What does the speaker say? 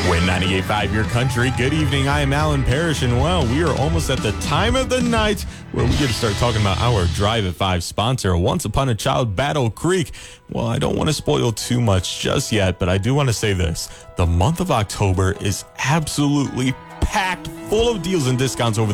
Win 98.5 Your Country. Good evening. I am Alan Parrish, and well, we are almost at the time of the night where we get to start talking about our Drive at 5 sponsor, Once Upon a Child Battle Creek. Well, I don't want to spoil too much just yet, but I do want to say this. The month of October is absolutely packed full of deals and discounts over